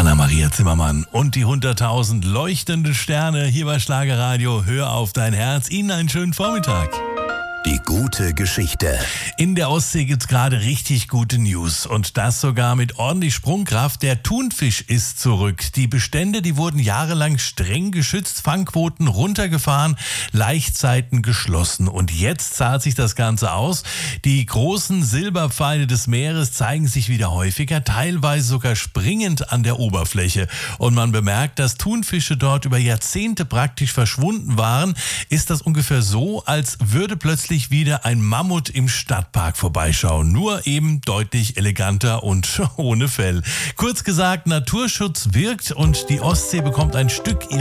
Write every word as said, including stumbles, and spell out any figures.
Anna-Maria Zimmermann und die hunderttausend leuchtende Sterne hier bei Schlagerradio. Hör auf dein Herz. Ihnen einen schönen Vormittag. Die gute Geschichte. In der Ostsee gibt's gerade richtig gute News und das sogar mit ordentlich Sprungkraft. Der Thunfisch ist zurück. Die Bestände, die wurden jahrelang streng geschützt, Fangquoten runtergefahren, Laichzeiten geschlossen und jetzt zahlt sich das Ganze aus. Die großen Silberpfeile des Meeres zeigen sich wieder häufiger, teilweise sogar springend an der Oberfläche und man bemerkt, dass Thunfische dort über Jahrzehnte praktisch verschwunden waren. Ist das ungefähr so, als würde plötzlich wieder ein Mammut im Stadtpark vorbeischauen. Nur eben deutlich eleganter und ohne Fell. Kurz gesagt, Naturschutz wirkt und die Ostsee bekommt ein Stück ihrer